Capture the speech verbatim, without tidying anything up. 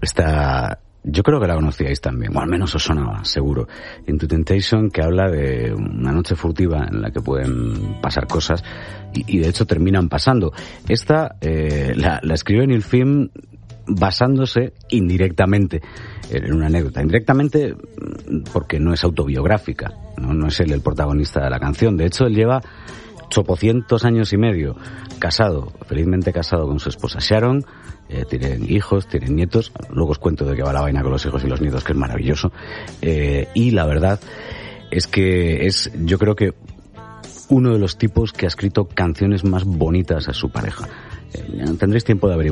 Esta, yo creo que la conocíais también, o al menos os sonaba, seguro. Into Temptation, que habla de una noche furtiva en la que pueden pasar cosas y, y de hecho terminan pasando. Esta eh, la, la escribió Neil Finn basándose indirectamente en una anécdota. Indirectamente porque no es autobiográfica, no, no es él el protagonista de la canción. De hecho, él lleva ochocientos años y medio casado, felizmente casado con su esposa Sharon. Eh, tienen hijos, tienen nietos. Luego os cuento de qué va la vaina con los hijos y los nietos, que es maravilloso. Eh, y la verdad es que es, yo creo que uno de los tipos que ha escrito canciones más bonitas a su pareja. Eh, tendréis tiempo de averiguar.